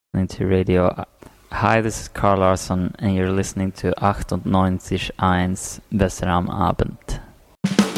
into radio. Hi, this is Carl Larsson and you're listening to 98.1 Besser am Abend.